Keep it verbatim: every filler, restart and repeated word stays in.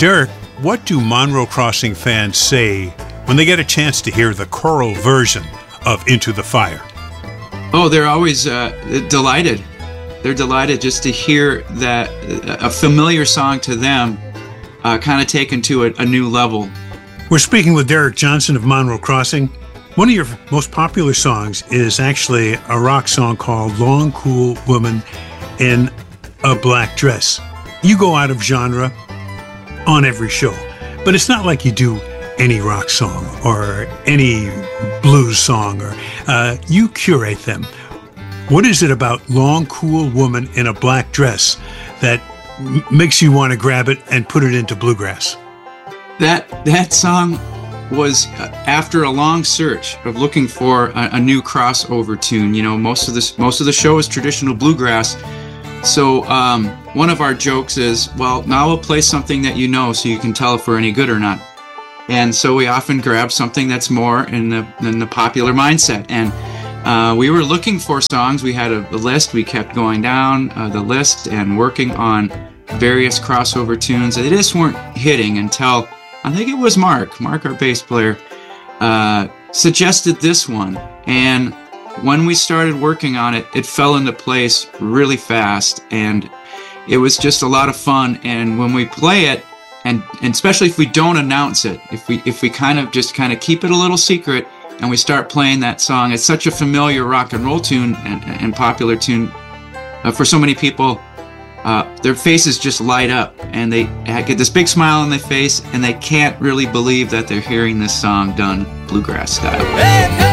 Derek, what do Monroe Crossing fans say when they get a chance to hear the choral version of Into the Fire? Oh, they're always uh, delighted. They're delighted just to hear that a familiar song to them uh, kind of taken to a, a new level. We're speaking with Derek Johnson of Monroe Crossing. One of your most popular songs is actually a rock song called Long Cool Woman in a Black Dress. You go out of genre on every show, but it's not like you do any rock song or any blues song, or uh, you curate them. What is it about Long Cool Woman in a Black Dress that m- makes you want to grab it and put it into bluegrass? That that song was after a long search of looking for a, a new crossover tune. You know, most of this most of the show is traditional bluegrass. So um, one of our jokes is, well, now we'll play something that you know so you can tell if we're any good or not. And so we often grab something that's more in the in the popular mindset. And uh, we were looking for songs. We had a, a list. We kept going down uh, the list and working on various crossover tunes. They just weren't hitting until I think it was Mark, Mark, our bass player, uh, suggested this one. And when we started working on it, it fell into place really fast, and it was just a lot of fun. And when we play it, and, and especially if we don't announce it, if we if we kind of just kind of keep it a little secret, and we start playing that song, it's such a familiar rock and roll tune and, and popular tune uh, for so many people. Uh, their faces just light up, and they get this big smile on their face, and they can't really believe that they're hearing this song done bluegrass style. Hey, hey!